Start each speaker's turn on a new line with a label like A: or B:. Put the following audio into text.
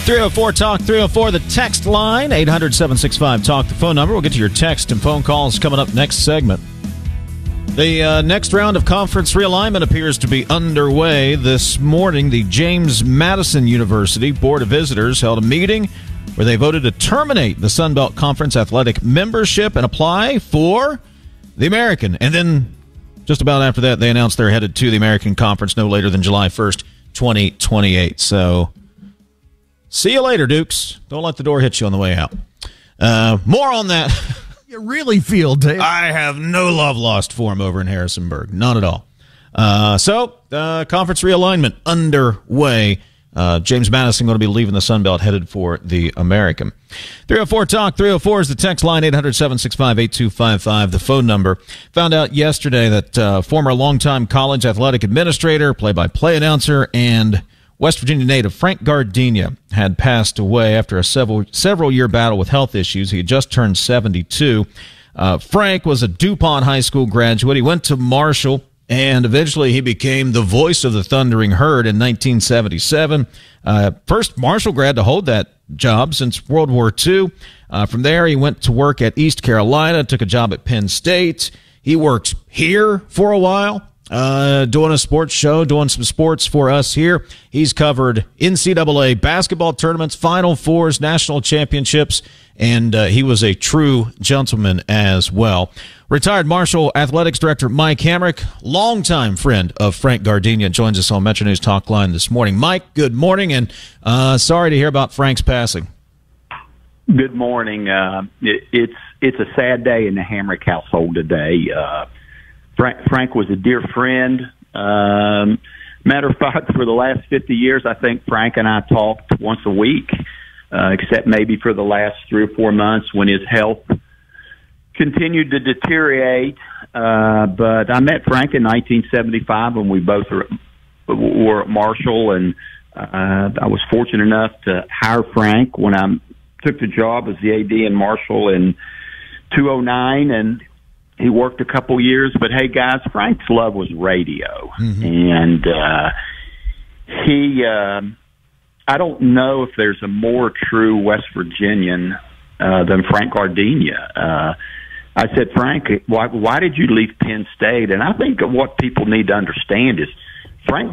A: 304-TALK, 304, the text line, 800-765-TALK, the phone number. We'll get to your text and phone calls coming up next segment. The next round of conference realignment appears to be underway. This morning, the James Madison University Board of Visitors held a meeting where they voted to terminate the Sun Belt Conference athletic membership and apply for the American. And then just about after that, they announced they're headed to the American Conference no later than July 1st, 2028. So see you later, Dukes. Don't let the door hit you on the way out. More on that.
B: You really feel, Dave.
A: I have no love lost for him over in Harrisonburg. None at all. Conference realignment underway. James Madison going to be leaving the Sun Belt, headed for the American. 304-TALK, 304 is the text line, 800-765-8255, the phone number. Found out yesterday that former longtime college athletic administrator, play-by-play announcer, and West Virginia native Frank Gardenia had passed away after a several-year battle with health issues. He had just turned 72. Frank was a DuPont High School graduate. He went to Marshall, and eventually he became the voice of the Thundering Herd in 1977. First Marshall grad to hold that job since World War II. From there, he went to work at East Carolina, took a job at Penn State. He worked here for a while. Doing a sports show, doing some sports for us here. He's covered NCAA basketball tournaments, Final Fours, national championships, and he was a true gentleman as well. Retired Marshall Athletics Director Mike Hamrick, longtime friend of Frank Gardenia, joins us on Metro News Talk Line this morning. Mike, good morning, and sorry to hear about Frank's passing.
C: Good morning. It's a sad day in the Hamrick household today. Frank was a dear friend. Matter of fact, for the last 50 years, I think Frank and I talked once a week, except maybe for the last 3 or 4 months when his health continued to deteriorate. But I met Frank in 1975 when we both were at Marshall, and I was fortunate enough to hire Frank when I took the job as the AD in Marshall in 2009, and he worked a couple years, but hey, guys, Frank's love was radio. Mm-hmm. And I don't know if there's a more true West Virginian than Frank Gardenia. I said, Frank, why did you leave Penn State? And I think what people need to understand is Frank